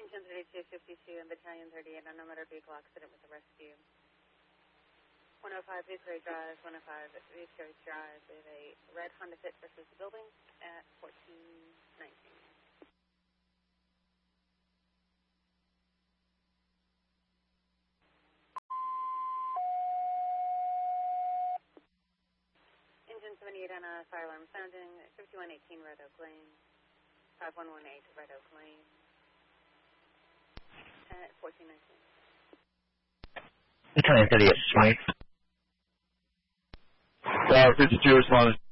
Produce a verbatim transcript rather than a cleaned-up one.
Engine thirty-two fifty-two and Battalion thirty-eight on a motor vehicle accident with a rescue. one oh five Victory Drive, one oh five Victory Drive with a red Honda Fit versus the building at fourteen nineteen. Engine seventy-eight on a fire alarm sounding, fifty-one eighteen Red Oak Lane, five one one eight Red Oak Lane at fourteen nineteen. Battalion thirty-eight, Swing. Uh, fifty-two responding.